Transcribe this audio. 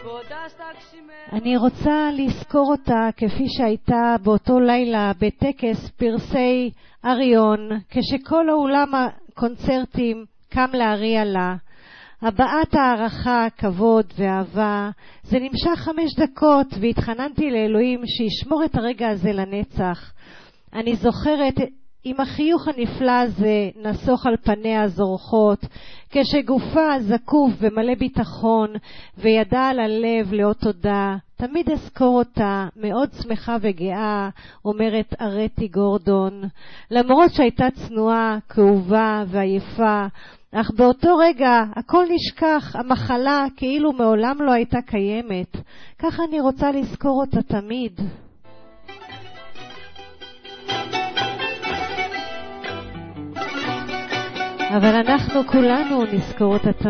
אני רוצה לזכור אותה כפי שהייתה באותו לילה בטקס פרסי אריון, כשכל האולם הקונצרטים קם להריע לה. הבעת הערכה, כבוד ואהבה. זה נמשך 5 דקות והתחננתי לאלוהים שישמור את הרגע הזה לנצח. אני זוכרת עם החיוך הנפלא הזה נסוך על פניה זורחות, כשגופה זקוף ומלא ביטחון וידע על הלב לאות תודה. תמיד אזכור אותה, מאוד שמחה וגאה, אומרת ארטי גורדון, למרות שהייתה צנועה, כאובה ועייפה, אך באותו רגע הכל נשכח, המחלה כאילו מעולם לא הייתה קיימת. ככה אני רוצה לזכור אותה תמיד. אבל אנחנו כולנו נזכור אותה תמיד.